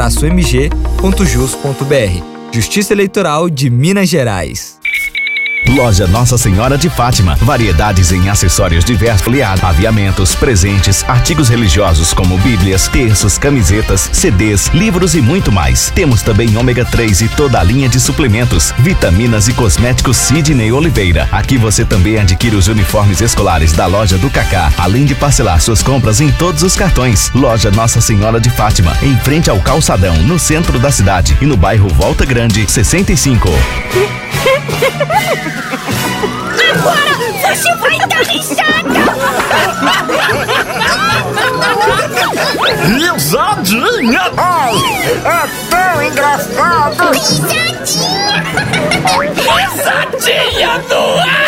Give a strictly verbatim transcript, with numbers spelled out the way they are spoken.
traço m g ponto jus ponto b r. Justiça Eleitoral de Minas Gerais. Loja Nossa Senhora de Fátima. Variedades em acessórios diversos, folheado, aviamentos, presentes, artigos religiosos como bíblias, terços, camisetas, C Ds, livros e muito mais. Temos também ômega três e toda a linha de suplementos, vitaminas e cosméticos Sidney Oliveira. Aqui você também adquire os uniformes escolares da loja do Cacá, além de parcelar suas compras em todos os cartões. Loja Nossa Senhora de Fátima, em frente ao Calçadão, no centro da cidade, e no bairro Volta Grande, sessenta e cinco. Agora você vai dar risada! Risadinha! Ai, é tão engraçado! Risadinha! Risadinha do ar!